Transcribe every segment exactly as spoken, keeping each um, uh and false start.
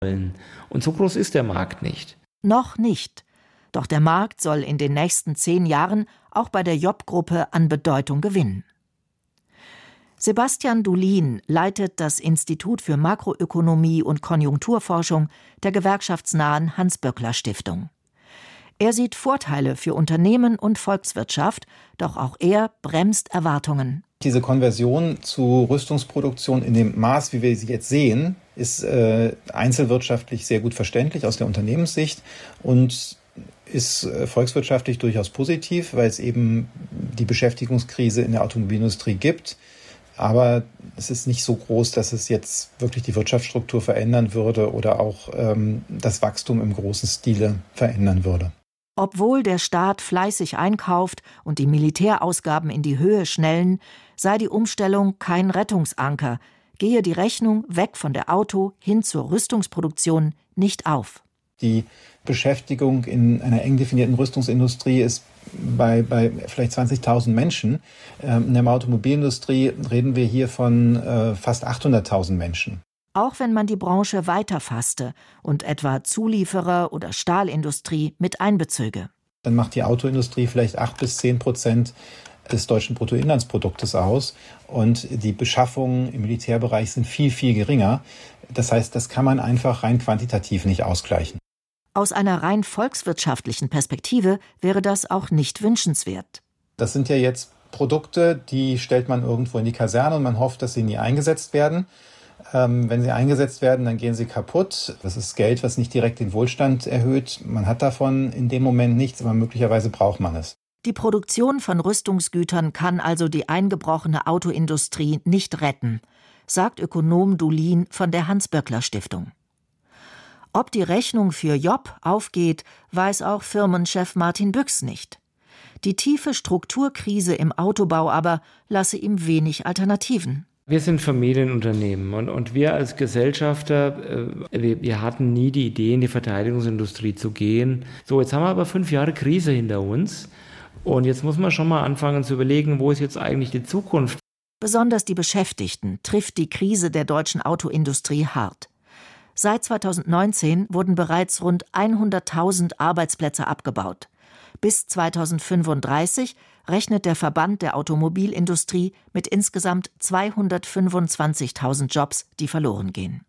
wollen. Und so groß ist der Markt nicht. Noch nicht. Doch der Markt soll in den nächsten zehn Jahren auch bei der Job-Gruppe an Bedeutung gewinnen. Sebastian Dulin leitet das Institut für Makroökonomie und Konjunkturforschung der gewerkschaftsnahen Hans-Böckler-Stiftung. Er sieht Vorteile für Unternehmen und Volkswirtschaft, doch auch er bremst Erwartungen. Diese Konversion zu Rüstungsproduktion in dem Maß, wie wir sie jetzt sehen, ist äh, einzelwirtschaftlich sehr gut verständlich aus der Unternehmenssicht und ist äh, volkswirtschaftlich durchaus positiv, weil es eben die Beschäftigungskrise in der Automobilindustrie gibt. Aber es ist nicht so groß, dass es jetzt wirklich die Wirtschaftsstruktur verändern würde oder auch ähm, das Wachstum im großen Stile verändern würde. Obwohl der Staat fleißig einkauft und die Militärausgaben in die Höhe schnellen, sei die Umstellung kein Rettungsanker, gehe die Rechnung weg von der Auto- hin zur Rüstungsproduktion nicht auf. Die Beschäftigung in einer eng definierten Rüstungsindustrie ist bei, bei vielleicht zwanzigtausend Menschen. In der Automobilindustrie reden wir hier von äh, fast achthunderttausend Menschen. Auch wenn man die Branche weiterfasste und etwa Zulieferer oder Stahlindustrie mit einbezöge. Dann macht die Autoindustrie vielleicht acht bis zehn Prozent des deutschen Bruttoinlandsproduktes aus und die Beschaffungen im Militärbereich sind viel, viel geringer. Das heißt, das kann man einfach rein quantitativ nicht ausgleichen. Aus einer rein volkswirtschaftlichen Perspektive wäre das auch nicht wünschenswert. Das sind ja jetzt Produkte, die stellt man irgendwo in die Kaserne und man hofft, dass sie nie eingesetzt werden. Ähm, wenn sie eingesetzt werden, dann gehen sie kaputt. Das ist Geld, was nicht direkt den Wohlstand erhöht. Man hat davon in dem Moment nichts, aber möglicherweise braucht man es. Die Produktion von Rüstungsgütern kann also die eingebrochene Autoindustrie nicht retten, sagt Ökonom Dulin von der Hans-Böckler-Stiftung. Ob die Rechnung für Job aufgeht, weiß auch Firmenchef Martin Büchs nicht. Die tiefe Strukturkrise im Autobau aber lasse ihm wenig Alternativen. Wir sind Familienunternehmen und, und wir als Gesellschafter, äh, wir, wir hatten nie die Idee, in die Verteidigungsindustrie zu gehen. So, jetzt haben wir aber fünf Jahre Krise hinter uns und jetzt muss man schon mal anfangen zu überlegen, wo ist jetzt eigentlich die Zukunft? Besonders die Beschäftigten trifft die Krise der deutschen Autoindustrie hart. Seit zweitausendneunzehn wurden bereits rund hunderttausend Arbeitsplätze abgebaut. Bis zweitausendfünfunddreißig rechnet der Verband der Automobilindustrie mit insgesamt zweihundertfünfundzwanzigtausend Jobs, die verloren gehen.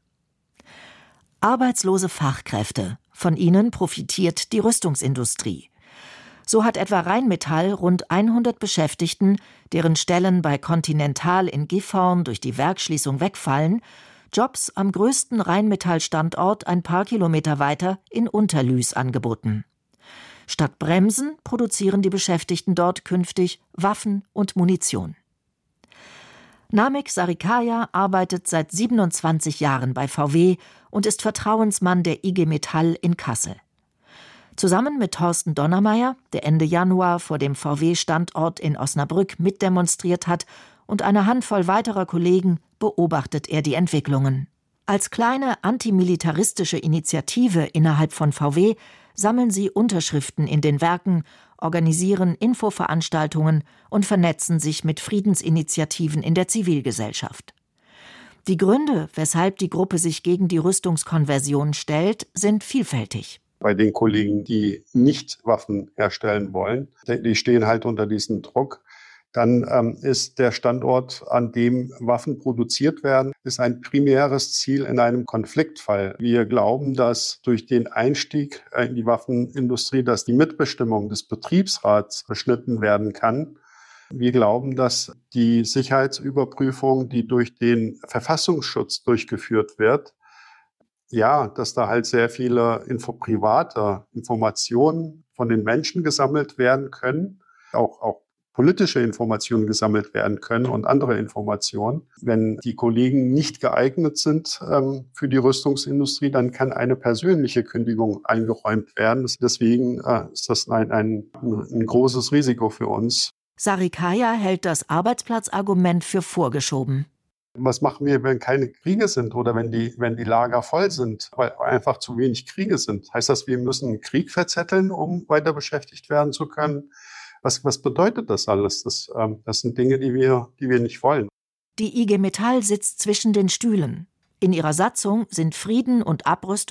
Arbeitslose Fachkräfte, von ihnen profitiert die Rüstungsindustrie. So hat etwa Rheinmetall rund hundert Beschäftigten, deren Stellen bei Continental in Gifhorn durch die Werksschließung wegfallen, Jobs am größten Rheinmetall-Standort ein paar Kilometer weiter in Unterlüß angeboten. Statt Bremsen produzieren die Beschäftigten dort künftig Waffen und Munition. Namik Sarikaya arbeitet seit siebenundzwanzig Jahren bei V W und ist Vertrauensmann der I G Metall in Kassel. Zusammen mit Thorsten Donnermeyer, der Ende Januar vor dem V W-Standort in Osnabrück mitdemonstriert hat, und eine Handvoll weiterer Kollegen beobachtet er die Entwicklungen. Als kleine antimilitaristische Initiative innerhalb von V W sammeln sie Unterschriften in den Werken, organisieren Infoveranstaltungen und vernetzen sich mit Friedensinitiativen in der Zivilgesellschaft. Die Gründe, weshalb die Gruppe sich gegen die Rüstungskonversion stellt, sind vielfältig. Bei den Kollegen, die nicht Waffen herstellen wollen, die stehen halt unter diesem Druck. Dann ähm, ist der Standort, an dem Waffen produziert werden, ist ein primäres Ziel in einem Konfliktfall. Wir glauben, dass durch den Einstieg in die Waffenindustrie, dass die Mitbestimmung des Betriebsrats beschnitten werden kann. Wir glauben, dass die Sicherheitsüberprüfung, die durch den Verfassungsschutz durchgeführt wird, ja, dass da halt sehr viele info- private Informationen von den Menschen gesammelt werden können, auch, auch politische Informationen gesammelt werden können und andere Informationen. Wenn die Kollegen nicht geeignet sind ähm, für die Rüstungsindustrie, dann kann eine persönliche Kündigung eingeräumt werden. Deswegen äh, ist das ein, ein, ein großes Risiko für uns. Sarikaya hält das Arbeitsplatzargument für vorgeschoben. Was machen wir, wenn keine Kriege sind oder wenn die, wenn die Lager voll sind, weil einfach zu wenig Kriege sind? Heißt das, wir müssen einen Krieg verzetteln, um weiter beschäftigt werden zu können? Was, was bedeutet das alles? Das, ähm, das sind Dinge, die wir, die wir nicht wollen. Die I G Metall sitzt zwischen den Stühlen. In ihrer Satzung sind Frieden und Abrüstung